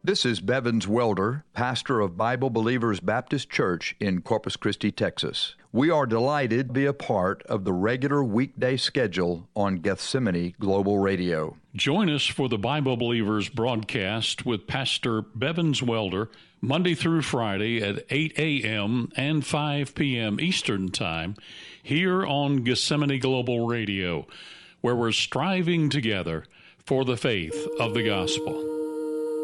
This is Bevins Welder, pastor of Bible Believers Baptist Church in Corpus Christi, Texas. We are delighted to be a part of the regular weekday schedule on Gethsemane Global Radio. Join us for the Bible Believers broadcast with Pastor Bevins Welder Monday through Friday at 8 a.m. and 5 p.m. Eastern Time here on Gethsemane Global Radio, where we're striving together for the faith of the gospel.